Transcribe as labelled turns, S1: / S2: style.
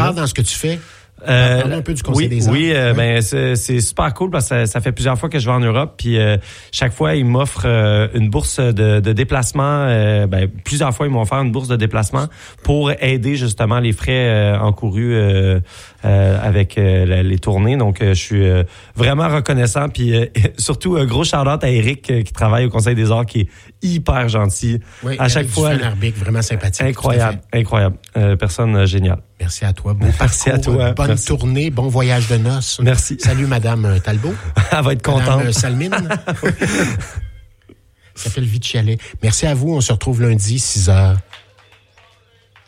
S1: part dans ce que tu fais. Parle un peu du Conseil des arts.
S2: Oui, ben c'est super cool parce que ça fait plusieurs fois que je vais en Europe, puis chaque fois ils m'offrent une bourse de déplacement. Plusieurs fois ils m'ont offert une bourse de déplacement pour aider justement les frais encourus avec les tournées. Donc je suis vraiment reconnaissant, puis surtout un gros shout-out à Eric qui travaille au Conseil des arts, qui est hyper gentil.
S1: Oui,
S2: à chaque fois,
S1: vraiment sympathique.
S2: Incroyable, personne géniale.
S1: Merci à toi. Bon
S2: Merci
S1: parcours,
S2: à toi.
S1: bonne tournée, bon voyage de noces.
S2: Merci.
S1: Salut Madame Talbot.
S2: Elle va être contente.
S1: Madame Salmine. Ça s'appelle Vite Chalet. Merci à vous. On se retrouve lundi, 6h.